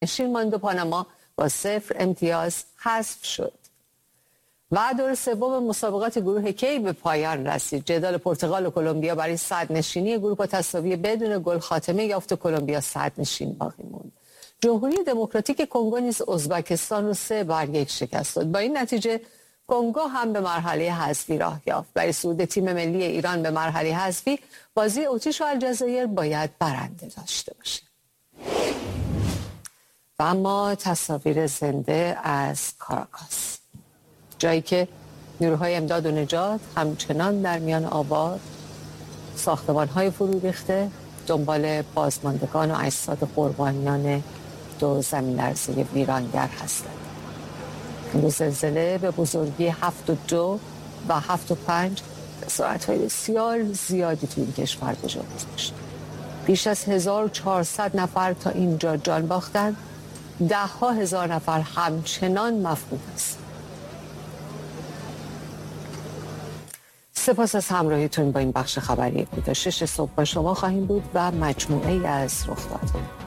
نشین ماند و پاناما با 0 امتیاز حذف شد. و دور سوم مسابقات گروه کی به پایان رسید. جدال پرتغال و کلمبیا برای صدرنشینی گروه با تساوی بدون گل خاتمه یافت و کلمبیا صدرنشین باقی موند. جمهوری دموکراتیک کنگو نیز ازبکستان رو 3-1 شکست داد. با این نتیجه کنگو هم به مرحله حذفی راه یافت. برای صعود تیم ملی ایران به مرحله حذفی بازی اتریش و الجزایر باید برنده داشته باشه. و اما تصاویر زنده از کاراکاس، جایی که نیروهای امداد و نجات همچنان در میان آوار، ساختمان‌های فرو ریخته دنبال بازماندگان و اجساد قربانیان 2 زمین‌لرزه ویرانگر هستند. این زلزله به بزرگی 7.2 و 7.5 به سرعت‌های بسیار زیادی تو این کشور به جا گذاشت. بیش از 1400 نفر تا اینجا جان باختند، 10,000 نفر همچنان مفقود هستند. سپاس از همراهیتون با این بخش خبری کوتاه. 6 صبح با شما خواهیم بود و مجموعه‌ای از رخدادها.